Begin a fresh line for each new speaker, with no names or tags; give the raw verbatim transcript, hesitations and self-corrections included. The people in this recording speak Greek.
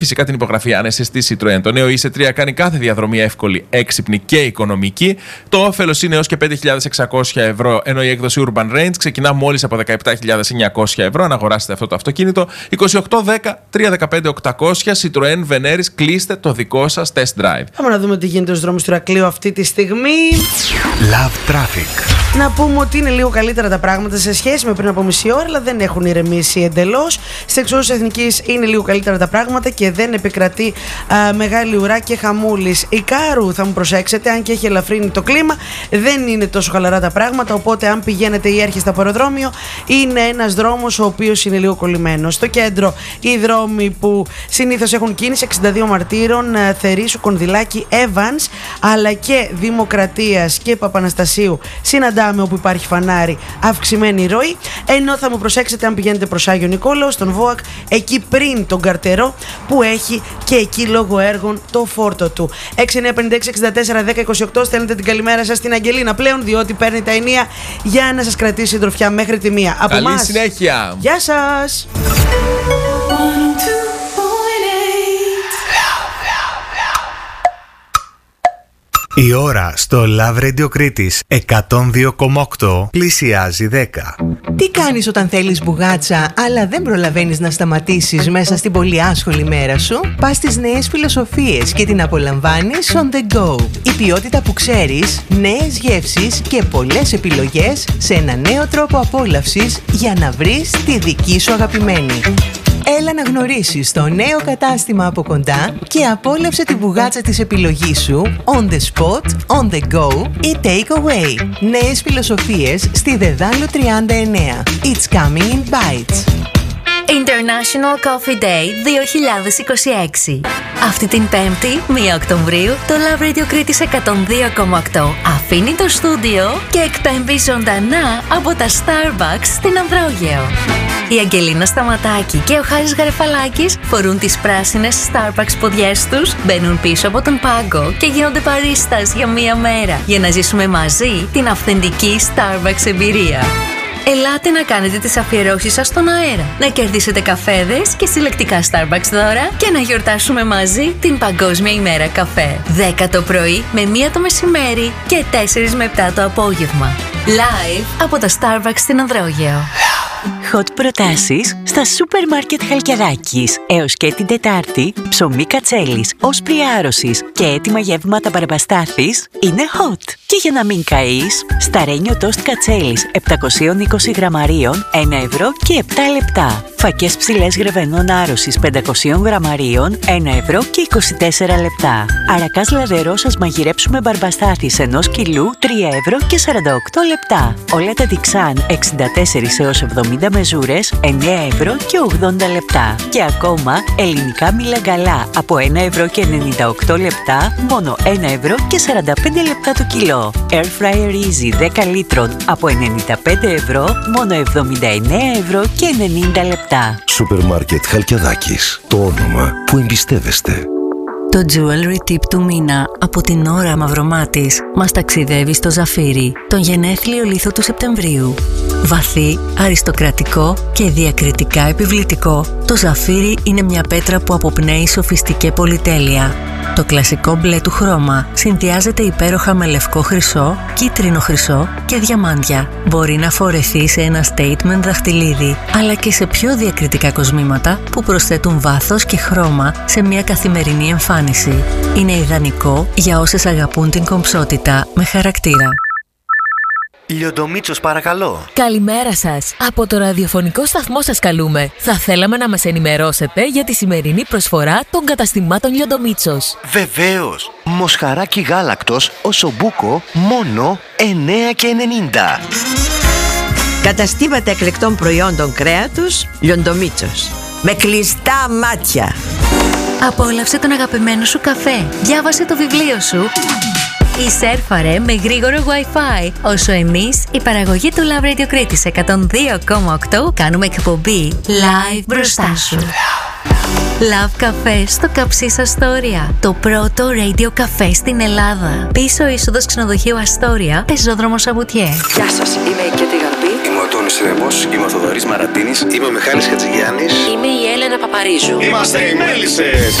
Φυσικά την υπογραφή αν είσαι στη Citroën. Το νέο ι σι τρία κάνει κάθε διαδρομή εύκολη, έξυπνη και οικονομική. Το όφελος είναι έως και πέντε χιλιάδες εξακόσια ευρώ, ενώ η έκδοση Urban Range ξεκινά μόλις από δεκαεπτά χιλιάδες εννιακόσια ευρώ. Αν αγοράσετε αυτό το αυτοκίνητο, είκοσι οκτώ δέκα τριακόσια δεκαπέντε οκτακόσια Citroën Veneris, κλείστε το δικό σας test drive.
Πάμε να δούμε τι γίνεται στους δρόμους του Ηρακλείου αυτή τη στιγμή.
Love Traffic.
Να πούμε ότι είναι λίγο καλύτερα τα πράγματα σε σχέση με πριν από μισή ώρα, αλλά δεν έχουν ηρεμήσει εντελώς. Στις εξόδους Εθνικής είναι λίγο καλύτερα τα πράγματα και δεν επικρατεί α, μεγάλη ουρά και χαμούλης. Η Κάρου θα μου προσέξετε, αν και έχει ελαφρύνει το κλίμα, δεν είναι τόσο χαλαρά τα πράγματα. Οπότε, αν πηγαίνετε ή έρχεστε από αεροδρόμιο, είναι ένας δρόμος ο οποίος είναι λίγο κολλημένος. Στο κέντρο, οι δρόμοι που συνήθως έχουν κίνηση, εξήντα δύο Μαρτύρων, Θερήσου, Κονδυλάκη, Evans, αλλά και Δημοκρατίας και Παπαναστασίου συναντάμε όπου υπάρχει φανάρι, αυξημένη ροή. Ενώ θα μου προσέξετε, αν πηγαίνετε προς Άγιο Νικόλαο, στον ΒΟΑΚ, εκεί πριν τον Καρτερό, που έχει και εκεί λόγω έργων το φόρτο του. έξι εννιά πέντε έξι εξήντα τέσσερα δέκα είκοσι οκτώ. Στέλνετε την καλημέρα σας στην Αγγελίνα πλέον, διότι παίρνει τα ενία για να σας κρατήσει συντροφιά μέχρι τη μία. Από
καλή
μας,
συνέχεια.
Γεια σας.
Η ώρα στο Love Radio Κρήτης εκατόν δύο κόμμα οκτώ πλησιάζει δέκα.
Τι κάνεις όταν θέλεις μπουγάτσα, αλλά δεν προλαβαίνεις να σταματήσεις μέσα στην πολύ άσχολη μέρα σου? Πας στις νέες φιλοσοφίες και την απολαμβάνεις on the go. Η ποιότητα που ξέρεις, νέες γεύσεις και πολλές επιλογές σε ένα νέο τρόπο απόλαυσης για να βρεις τη δική σου αγαπημένη. Έλα να γνωρίσεις το νέο κατάστημα από κοντά και απόλαυσε τη μπουγάτσα της επιλογής σου on the spot, on the go ή take away. Νέες φιλοσοφίες στη Δεδάλου τριάντα εννέα. It's coming in bites.
International Coffee Day δύο χιλιάδες είκοσι έξι. Αυτή την Πέμπτη, πρώτη Οκτωβρίου, το Love Radio Κρήτης εκατόν δύο κόμμα οκτώ αφήνει το στούντιο και εκπέμπει ζωντανά από τα Starbucks στην Ανδρόγειο. Η Αγγελίνα Σταματάκη και ο Χάρης Γαρεφαλάκης φορούν τις πράσινες Starbucks ποδιές τους, μπαίνουν πίσω από τον πάγκο και γίνονται παρίστας για μία μέρα για να ζήσουμε μαζί την αυθεντική Starbucks εμπειρία. Ελάτε να κάνετε τις αφιερώσεις σας στον αέρα, να κερδίσετε καφέδες και συλλεκτικά Starbucks δώρα και να γιορτάσουμε μαζί την Παγκόσμια ημέρα καφέ. δέκα το πρωί με μία το μεσημέρι και τέσσερα με επτά το απόγευμα. Live από τα Starbucks στην Ανδρόγειο.
Hot προτάσεις στα σούπερ μάρκετ Χαλκιαδάκης. Έως και την Τετάρτη, ψωμί κατσέλης, όσπρι άρρωσης και έτοιμα γεύματα Μπαρμπαστάθης είναι hot. Και για να μην καείς, σταρένιο τόστ κατσέλης επτακόσια είκοσι γραμμαρίων, ένα ευρώ και επτά λεπτά. Φακές ψηλές γρεβενών άρρωσης πεντακόσια γραμμαρίων, ένα ευρώ και είκοσι τέσσερα λεπτά. Αρακάς λαδερός σας μαγειρέψουμε Μπαρμπαστάθης ενός κιλού, τρία ευρώ και σαράντα οκτώ λεπτά. Όλα τα τιξάν εξήντα τέσσερα έως εβδομήντα μεζούρες, εννέα ευρώ και ογδόντα λεπτά. Και ακόμα ελληνικά μιλαγκαλά από ένα ευρώ και ενενήντα οκτώ λεπτά, μόνο ένα ευρώ και σαράντα πέντε λεπτά το κιλό. Air Fryer Easy δέκα λίτρων από ενενήντα πέντε ευρώ, μόνο εβδομήντα εννέα ευρώ και ενενήντα λεπτά.
Σούπερ μάρκετ Χαλκιαδάκης. Το όνομα που εμπιστεύεστε.
Το jewelry tip του μήνα από την Ώρα Μαυρομάτης μας ταξιδεύει στο Ζαφύρι, τον γενέθλιο λίθο του Σεπτεμβρίου. Βαθύ, αριστοκρατικό και διακριτικά επιβλητικό, το Ζαφύρι είναι μια πέτρα που αποπνέει σοφιστική πολυτέλεια. Το κλασικό μπλε του χρώμα συνδυάζεται υπέροχα με λευκό χρυσό, κίτρινο χρυσό και διαμάντια. Μπορεί να φορεθεί σε ένα statement δαχτυλίδι, αλλά και σε πιο διακριτικά κοσμήματα που προσθέτουν βάθος και χρώμα σε μια καθημερινή εμφάνιση. Είναι ιδανικό για όσες αγαπούν την κομψότητα με χαρακτήρα.
Λιοντομίτσος, παρακαλώ.
Καλημέρα σας. Από το ραδιοφωνικό σταθμό σας καλούμε. Θα θέλαμε να μας ενημερώσετε για τη σημερινή προσφορά των καταστημάτων Λιοντομίτσος.
Βεβαίως. Μοσχαράκι γάλακτος οσομπούκο μόνο εννέα και ενενήντα.
Καταστήματα εκλεκτών προϊόντων κρέατος Λιοντομίτσος. Με κλειστά μάτια.
Απόλαυσε τον αγαπημένο σου καφέ. Διάβασε το βιβλίο σου. Ή σέρφαρε με γρήγορο Wi-Fi, όσο εμείς, η παραγωγή του Love Radio Κρήτης εκατόν δύο κόμμα οκτώ, κάνουμε εκπομπή live μπροστά σου. Love Café στο Καψής Αστόρια. Το πρώτο radio καφέ στην Ελλάδα. Πίσω είσοδος ξενοδοχείου Αστόρια, πεζόδρομος Σαβουτιέ.
Γεια σας, είμαι η Κέτη Γαρπή. Είμαι ο Τόνης Ρέμος, είμαι ο Θοδωρής Μαραντίνης.
Είμαι ο Μιχάλης Χατζηγιάννης.
Είμαι η Έλενα Παπα
Παρίζου.
Είμαστε οι Μέλισσες.